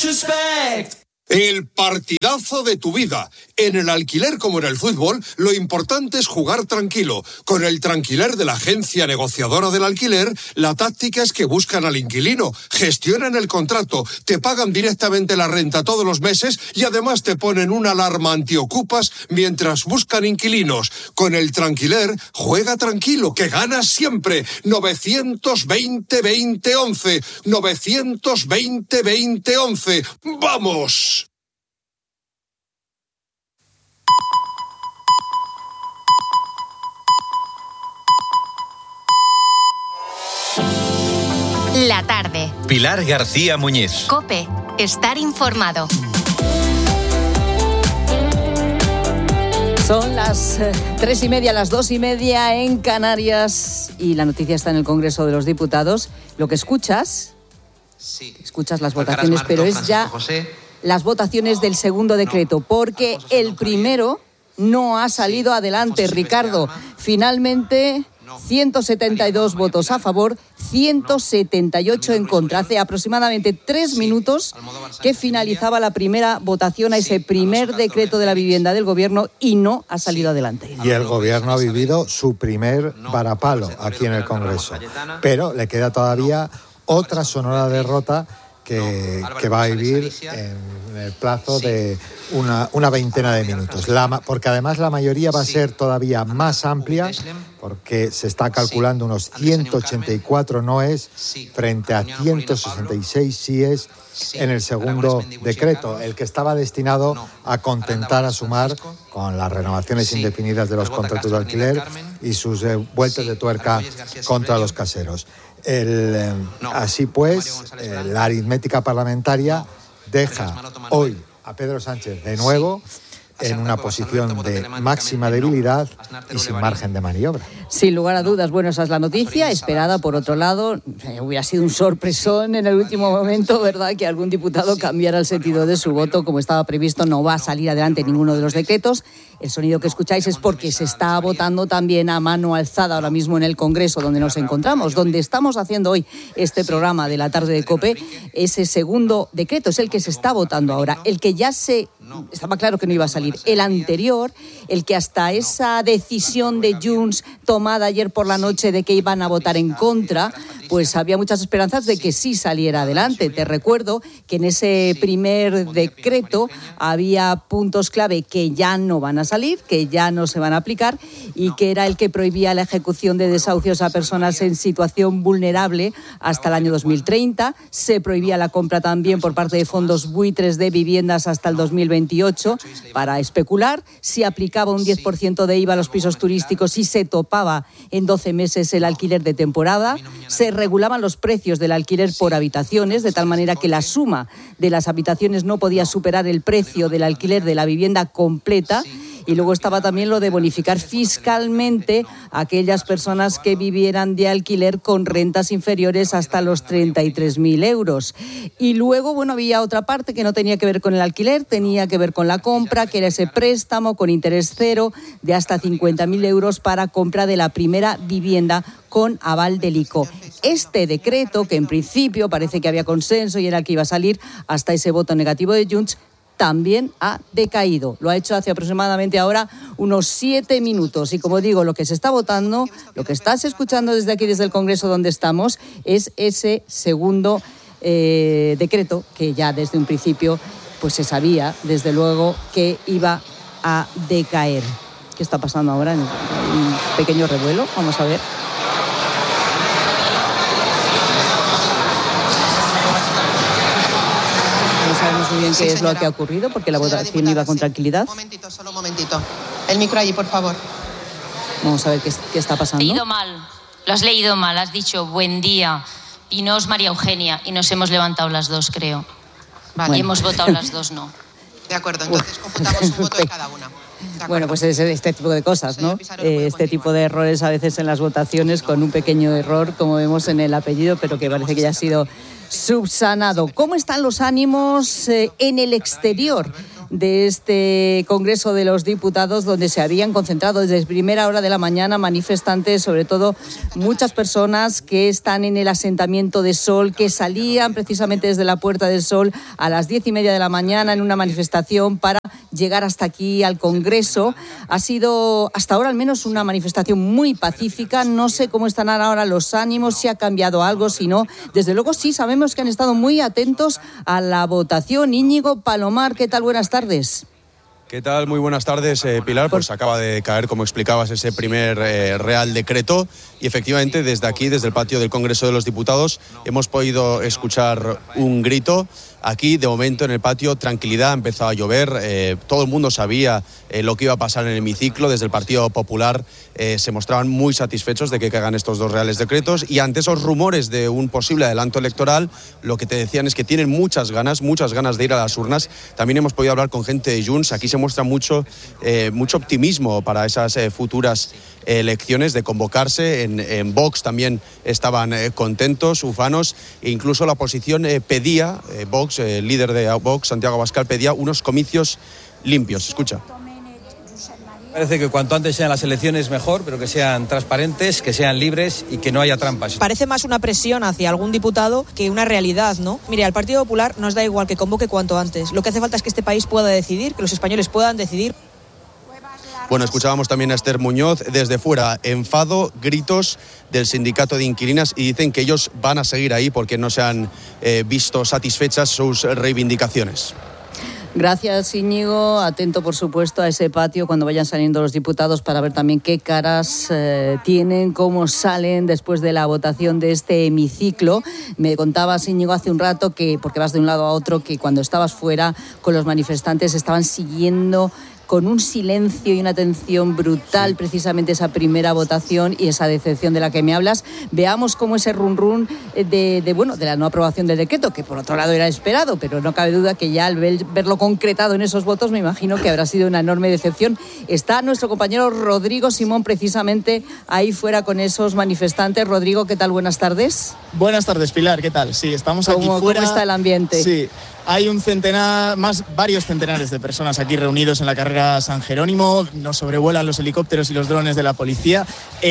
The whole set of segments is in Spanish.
El partidazo de tu vida. En el alquiler como en el fútbol, lo importante es jugar tranquilo. Con el Tranquiler de la agencia negociadora del alquiler, la táctica es que buscan al inquilino, gestionan el contrato, te pagan directamente la renta todos los meses y además te ponen una alarma antiocupas mientras buscan inquilinos. Con el Tranquiler, juega tranquilo, que ganas siempre. 920-2011. 920-2011. ¡Vamos! La tarde. Pilar García Muñiz. COPE. Estar informado. Son las 3:30, las 2:30 en Canarias y la noticia está en el Congreso de los Diputados. Lo que escuchas las votaciones, pero es ya las votaciones del segundo decreto, porque el primero no ha salido adelante, Ricardo. Finalmente, 172 votos a favor, 178 en contra. Hace aproximadamente 3 minutos que finalizaba la primera votación a ese primer decreto de la vivienda del Gobierno y no ha salido adelante. Y el Gobierno ha vivido su primer varapalo aquí en el Congreso. Pero le queda todavía otra sonora derrota que va a vivir en el plazo de una veintena de minutos. Porque además la mayoría va a ser todavía más amplia, porque se está calculando unos 184 noes frente a 166 síes en el segundo decreto, el que estaba destinado a contentar a Sumar con las renovaciones indefinidas de los contratos de alquiler y sus vueltas de tuerca contra los caseros. Así pues, la aritmética parlamentaria deja hoy a Pedro Sánchez de nuevo en una posición de máxima debilidad y sin margen de maniobra. Sin lugar a dudas, bueno, esa es la noticia, esperada por otro lado. Hubiera sido un sorpresón en el último momento, ¿verdad?, que algún diputado cambiara el sentido de su voto, como estaba previsto. No va a salir adelante ninguno de los decretos. El sonido que escucháis es porque se está votando también a mano alzada ahora mismo en el Congreso, donde nos encontramos, donde estamos haciendo hoy este programa de la tarde de COPE. Ese segundo decreto es el que se está votando ahora, el que ya estaba claro que no iba a salir. El anterior, el que hasta esa decisión de Junts tomada ayer por la noche de que iban a votar en contra, pues había muchas esperanzas de que sí saliera adelante. Te recuerdo que en ese primer decreto había puntos clave que ya no van a salir, que ya no se van a aplicar, y que era el que prohibía la ejecución de desahucios a personas en situación vulnerable hasta el año 2030. Se prohibía la compra también por parte de fondos buitres de viviendas hasta el 2028 para especular. Se aplicaba un 10% de IVA a los pisos turísticos y se topaba en 12 meses el alquiler de temporada. Se regulaban los precios del alquiler por habitaciones, de tal manera que la suma de las habitaciones no podía superar el precio del alquiler de la vivienda completa. Y luego estaba también lo de bonificar fiscalmente a aquellas personas que vivieran de alquiler con rentas inferiores hasta los 33.000 euros. Y luego, bueno, había otra parte que no tenía que ver con el alquiler, tenía que ver con la compra, que era ese préstamo con interés cero de hasta 50.000 euros para compra de la primera vivienda con aval del ICO. Este decreto, que en principio parece que había consenso y era el que iba a salir hasta ese voto negativo de Junts, también ha decaído. Lo ha hecho hace aproximadamente ahora unos 7 minutos. Y como digo, lo que se está votando, lo que estás escuchando desde aquí, desde el Congreso donde estamos, es ese segundo decreto que ya desde un principio pues se sabía, desde luego, que iba a decaer. ¿Qué está pasando ahora? Un pequeño revuelo. Vamos a ver. No sabemos muy bien qué es lo que ha ocurrido, porque la votación iba con tranquilidad. Solo un momentito. El micro allí, por favor. Vamos a ver qué está pasando. Leído mal. Lo has leído mal. Has dicho buen día y no es María Eugenia, y nos hemos levantado las dos, creo. Vale. Bueno. Y hemos votado las dos, no. De acuerdo, entonces computamos un voto de cada una. Bueno, pues es este tipo de cosas, ¿no? Este tipo de errores a veces en las votaciones, con un pequeño error, como vemos en el apellido, pero que parece que ya ha sido subsanado. ¿Cómo están los ánimos en el exterior de este Congreso de los Diputados, donde se habían concentrado desde primera hora de la mañana manifestantes, sobre todo muchas personas que están en el asentamiento de Sol, que salían precisamente desde la Puerta del Sol a las 10:30 de la mañana en una manifestación para llegar hasta aquí al Congreso. Ha sido hasta ahora al menos una manifestación muy pacífica. No sé cómo están ahora los ánimos, si ha cambiado algo, si no. Desde luego sí, sabemos que han estado muy atentos a la votación. Íñigo Palomar, ¿qué tal? Buenas tardes. ¿Qué tal? Muy buenas tardes, Pilar. Pues acaba de caer, como explicabas, ese primer Real Decreto y efectivamente desde aquí, desde el patio del Congreso de los Diputados, hemos podido escuchar un grito. Aquí, de momento, en el patio, tranquilidad, ha empezado a llover, todo el mundo sabía lo que iba a pasar en el hemiciclo. Desde el Partido Popular se mostraban muy satisfechos de que caigan estos dos Reales Decretos, y ante esos rumores de un posible adelanto electoral, lo que te decían es que tienen muchas ganas de ir a las urnas. También hemos podido hablar con gente de Junts. Aquí se muestra mucho optimismo para esas futuras elecciones, de convocarse. En Vox también estaban contentos, ufanos, e incluso la oposición pedía, Vox, el líder de Vox, Santiago Abascal, pedía unos comicios limpios. Escucha. Parece que cuanto antes sean las elecciones mejor, pero que sean transparentes, que sean libres y que no haya trampas. Parece más una presión hacia algún diputado que una realidad, ¿no? Mire, al Partido Popular nos da igual que convoque cuanto antes. Lo que hace falta es que este país pueda decidir, que los españoles puedan decidir. Bueno, escuchábamos también a Esther Muñoz desde fuera. Enfado, gritos del sindicato de inquilinas, y dicen que ellos van a seguir ahí porque no se han visto satisfechas sus reivindicaciones. Gracias, Íñigo. Atento, por supuesto, a ese patio cuando vayan saliendo los diputados para ver también qué caras tienen, cómo salen después de la votación de este hemiciclo. Me contabas, Íñigo, hace un rato que, porque vas de un lado a otro, que cuando estabas fuera con los manifestantes estaban siguiendo con un silencio y una atención brutal precisamente esa primera votación y esa decepción de la que me hablas. Veamos cómo ese run de la no aprobación del decreto, que por otro lado era esperado, pero no cabe duda que ya al verlo concretado en esos votos, me imagino que habrá sido una enorme decepción. Está nuestro compañero Rodrigo Simón precisamente ahí fuera con esos manifestantes. Rodrigo, ¿qué tal? Buenas tardes. Buenas tardes, Pilar, ¿qué tal? Sí, estamos aquí fuera. ¿Cómo está el ambiente? Sí. Hay varios centenares de personas aquí reunidos en la carrera San Jerónimo. Nos sobrevuelan los helicópteros y los drones de la policía.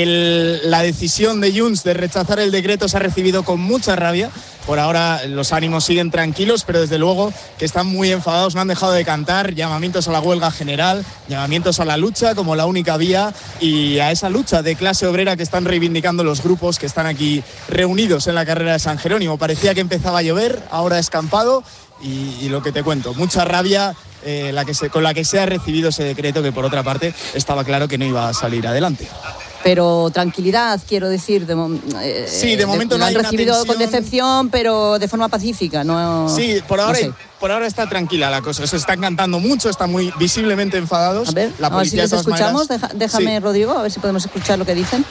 La decisión de Junts de rechazar el decreto se ha recibido con mucha rabia. Por ahora los ánimos siguen tranquilos, pero desde luego que están muy enfadados. No han dejado de cantar llamamientos a la huelga general, llamamientos a la lucha como la única vía, y a esa lucha de clase obrera que están reivindicando los grupos que están aquí reunidos en la carrera de San Jerónimo. Parecía que empezaba a llover, ahora ha escampado. Y lo que te cuento, mucha rabia con la que se ha recibido ese decreto, que por otra parte estaba claro que no iba a salir adelante. Pero tranquilidad, quiero decir. Sí, de momento no hay una tensión. Lo han recibido con decepción, pero de forma pacífica, ¿no? Sí, por ahora está tranquila la cosa. Se están cantando mucho, están muy visiblemente enfadados. A ver si les escuchamos. Déjame, sí. Rodrigo, a ver si podemos escuchar lo que dicen.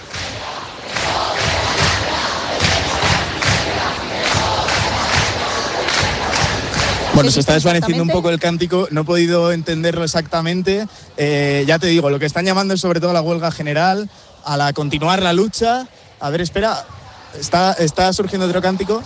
Bueno, se está desvaneciendo un poco el cántico, no he podido entenderlo exactamente. Ya te digo, lo que están llamando es sobre todo a la huelga general, a continuar la lucha. A ver, espera, está surgiendo otro cántico.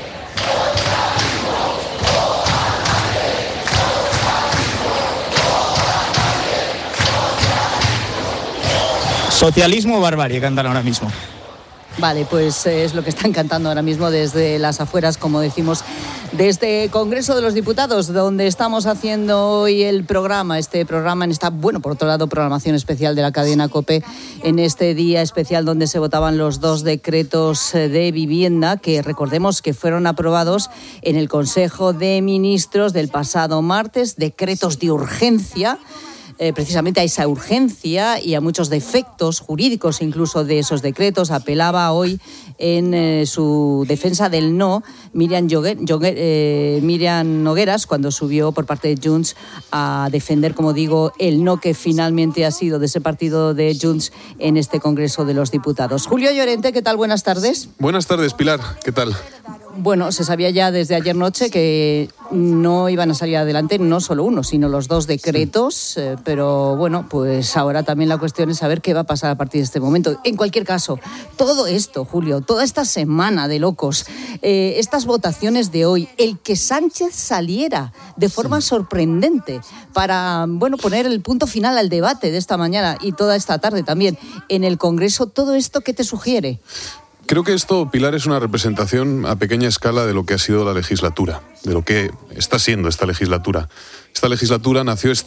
Socialismo o barbarie cantan ahora mismo. Vale, pues es lo que están cantando ahora mismo desde las afueras, como decimos, de este Congreso de los Diputados, donde estamos haciendo hoy el programa. Este programa por otro lado, programación especial de la cadena COPE, en este día especial donde se votaban los dos decretos de vivienda, que recordemos que fueron aprobados en el Consejo de Ministros del pasado martes, decretos de urgencia. Precisamente a esa urgencia y a muchos defectos jurídicos incluso de esos decretos apelaba hoy en su defensa del no Miriam Nogueras, cuando subió por parte de Junts a defender, como digo, el no que finalmente ha sido de ese partido de Junts en este Congreso de los Diputados. Julio Llorente, ¿qué tal? Buenas tardes. Buenas tardes, Pilar, ¿qué tal? Bueno, se sabía ya desde ayer noche que no iban a salir adelante no solo uno, sino los dos decretos, pero bueno, pues ahora también la cuestión es saber qué va a pasar a partir de este momento. En cualquier caso, todo esto, Julio, toda esta semana de locos, estas votaciones de hoy, el que Sánchez saliera de forma sorprendente para, bueno, poner el punto final al debate de esta mañana y toda esta tarde también en el Congreso, ¿todo esto qué te sugiere? Creo que esto, Pilar, es una representación a pequeña escala de lo que ha sido la legislatura, de lo que está siendo esta legislatura. Esta legislatura nació